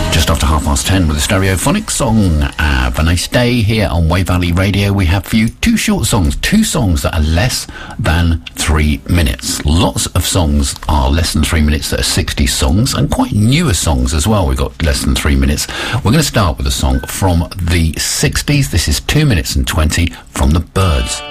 Just after 10:30 with a stereophonic song. Have a nice day here on Wave Valley Radio. We have for you two songs that are less than 3 minutes. Lots of songs are less than 3 minutes that are 60s songs, and quite newer songs as well. We've got less than 3 minutes. We're going to start with a song from the 60s. This is 2 minutes and 20 from The Byrds.